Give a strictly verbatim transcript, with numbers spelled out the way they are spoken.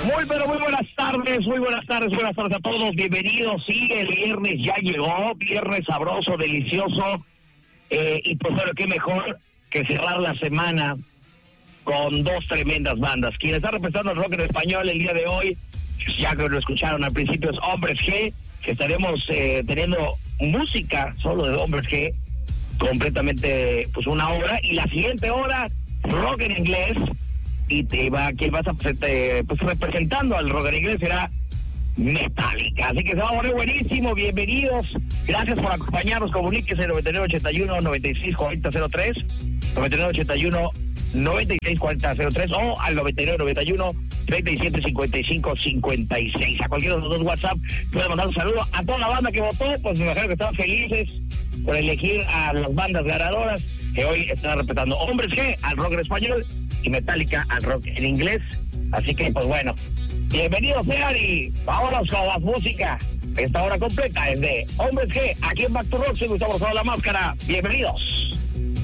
Muy, pero muy buenas tardes, muy buenas tardes, buenas tardes a todos, bienvenidos, sí, el viernes ya llegó, viernes sabroso, delicioso, eh, y pues bueno, qué mejor que cerrar la semana con dos tremendas bandas. Quien está representando el rock en español el día de hoy, ya que lo escucharon al principio, es Hombres G, que estaremos eh, teniendo música solo de Hombres G, completamente, pues una hora, y la siguiente hora, rock en inglés. Y te va, quien vas a eh, pues representando al rock en inglés será Metallica. Así que se va a poner buenísimo. Bienvenidos. Gracias por acompañarnos. Comuníquese noventa y nueve ochenta y uno noventa y seis cuarenta cero tres, noventa y nueve ochenta y uno noventa y seis cuarenta cero tres o al noventa y nueve noventa y uno treinta y siete cincuenta y cinco cincuenta y seis. A cualquiera de los dos WhatsApp puede mandar un saludo a toda la banda que votó. Pues me imagino que estaban felices por elegir a las bandas ganadoras que hoy están respetando. Hombres G al rock en español y Metallica al rock en inglés. Así que, pues bueno, bienvenidos sean y vámonos con la música. Esta hora completa es de Hombres G, aquí en Back to Rock. Soy Gustavo Rosado La Máscara. Bienvenidos.